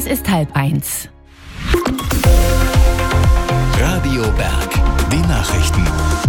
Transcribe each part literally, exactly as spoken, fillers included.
Es ist halb eins. Radio Berg, die Nachrichten.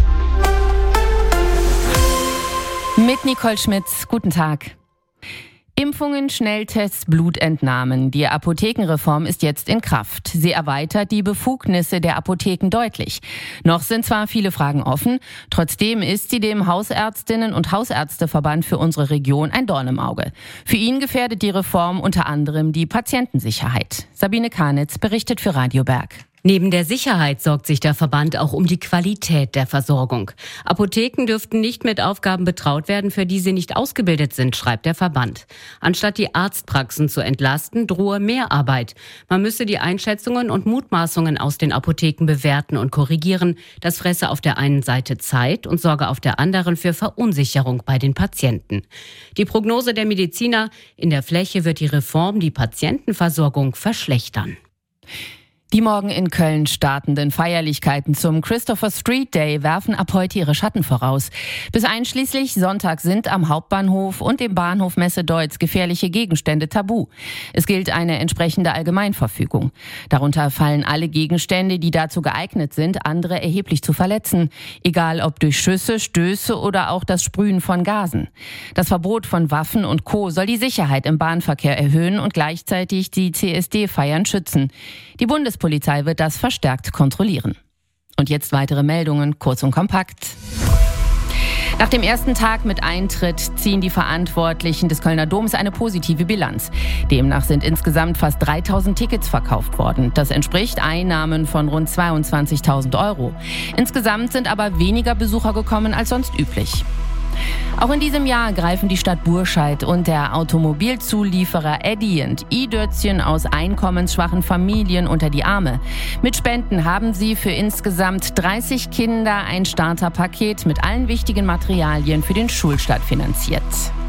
Mit Nicole Schmitz, guten Tag. Impfungen, Schnelltests, Blutentnahmen. Die Apothekenreform ist jetzt in Kraft. Sie erweitert die Befugnisse der Apotheken deutlich. Noch sind zwar viele Fragen offen, trotzdem ist sie dem Hausärztinnen- und Hausärzteverband für unsere Region ein Dorn im Auge. Für ihn gefährdet die Reform unter anderem die Patientensicherheit. Sabine Karnitz berichtet für Radio Berg. Neben der Sicherheit sorgt sich der Verband auch um die Qualität der Versorgung. Apotheken dürften nicht mit Aufgaben betraut werden, für die sie nicht ausgebildet sind, schreibt der Verband. Anstatt die Arztpraxen zu entlasten, drohe Mehrarbeit. Man müsse die Einschätzungen und Mutmaßungen aus den Apotheken bewerten und korrigieren. Das fresse auf der einen Seite Zeit und sorge auf der anderen für Verunsicherung bei den Patienten. Die Prognose der Mediziner: in der Fläche wird die Reform die Patientenversorgung verschlechtern. Die morgen in Köln startenden Feierlichkeiten zum Christopher Street Day werfen ab heute ihre Schatten voraus. Bis einschließlich Sonntag sind am Hauptbahnhof und dem Bahnhof Messe-Deutz gefährliche Gegenstände tabu. Es gilt eine entsprechende Allgemeinverfügung. Darunter fallen alle Gegenstände, die dazu geeignet sind, andere erheblich zu verletzen. Egal ob durch Schüsse, Stöße oder auch das Sprühen von Gasen. Das Verbot von Waffen und Co. soll die Sicherheit im Bahnverkehr erhöhen und gleichzeitig die C S D-Feiern schützen. Die Bundespolizei Polizei wird das verstärkt kontrollieren. Und jetzt weitere Meldungen, kurz und kompakt. Nach dem ersten Tag mit Eintritt ziehen die Verantwortlichen des Kölner Doms eine positive Bilanz. Demnach sind insgesamt fast dreitausend Tickets verkauft worden. Das entspricht Einnahmen von rund zweiundzwanzigtausend Euro. Insgesamt sind aber weniger Besucher gekommen als sonst üblich. Auch in diesem Jahr greifen die Stadt Burscheid und der Automobilzulieferer Adient i-Dötzchen aus einkommensschwachen Familien unter die Arme. Mit Spenden haben sie für insgesamt dreißig Kinder ein Starterpaket mit allen wichtigen Materialien für den Schulstart finanziert.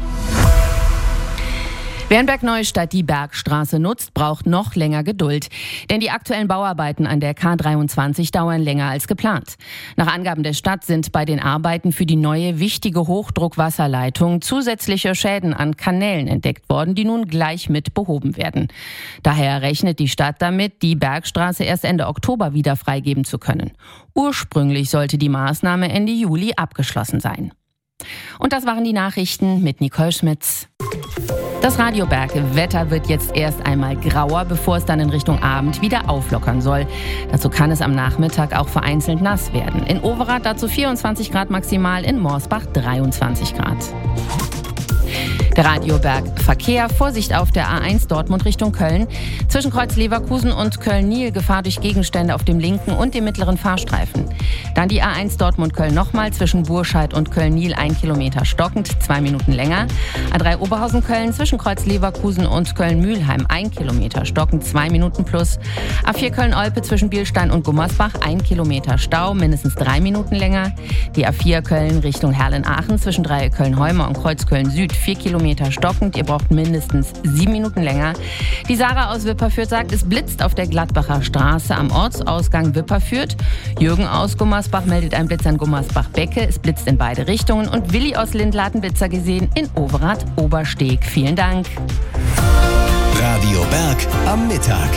Wer in Bergneustadt die Bergstraße nutzt, braucht noch länger Geduld. Denn die aktuellen Bauarbeiten an der K dreiundzwanzig dauern länger als geplant. Nach Angaben der Stadt sind bei den Arbeiten für die neue wichtige Hochdruckwasserleitung zusätzliche Schäden an Kanälen entdeckt worden, die nun gleich mit behoben werden. Daher rechnet die Stadt damit, die Bergstraße erst Ende Oktober wieder freigeben zu können. Ursprünglich sollte die Maßnahme Ende Juli abgeschlossen sein. Und das waren die Nachrichten mit Nicole Schmitz. Das Radio Berg Wetter wird jetzt erst einmal grauer, bevor es dann in Richtung Abend wieder auflockern soll. Dazu kann es am Nachmittag auch vereinzelt nass werden. In Overath dazu vierundzwanzig Grad maximal, in Morsbach dreiundzwanzig Grad. Der Radio Berg Verkehr, Vorsicht auf der A eins Dortmund Richtung Köln. Zwischen Kreuz Leverkusen und Köln-Nil Gefahr durch Gegenstände auf dem linken und dem mittleren Fahrstreifen. Dann die A eins Dortmund-Köln nochmal zwischen Burscheid und Köln-Nil ein Kilometer stockend, zwei Minuten länger. A drei Oberhausen-Köln zwischen Kreuz Leverkusen und Köln-Mühlheim ein Kilometer stockend, zwei Minuten plus. A vier Köln-Olpe zwischen Bielstein und Gummersbach ein Kilometer Stau, mindestens drei Minuten länger. Die A vier Köln Richtung Herlen-Aachen zwischen Dreieck Köln-Heumer und Kreuz Köln-Süd vier Kilometer stockend, ihr braucht mindestens sieben Minuten länger. Die Sarah aus Wipperfürth sagt, es blitzt auf der Gladbacher Straße am Ortsausgang Wipperfürth. Jürgen aus Gummersbach meldet ein Blitz an Gummersbach-Becke. Es blitzt in beide Richtungen. Und Willi aus Lindl hat einen Blitzer gesehen in Overath-Obersteg. Vielen Dank. Radio Berg am Mittag.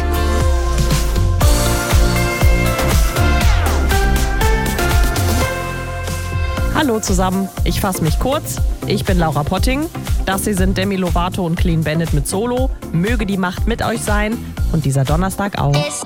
Hallo zusammen, ich fasse mich kurz. Ich bin Laura Potting. Das hier sind Demi Lovato und Clean Bandit mit Solo. Möge die Macht mit euch sein und dieser Donnerstag auch.